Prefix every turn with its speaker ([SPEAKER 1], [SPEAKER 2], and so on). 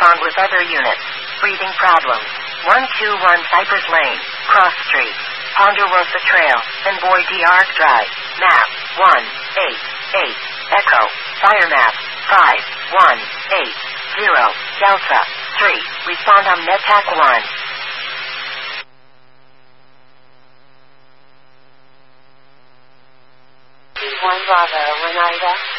[SPEAKER 1] along with other units. Breathing problems. 121 Cypress Lane, Cross Street, Ponderosa Trail, and Boise Arc Drive. Map 188. Echo. Fire map 5180. Delta 3. Respond on NetTac 1.
[SPEAKER 2] Bravo, Oneida.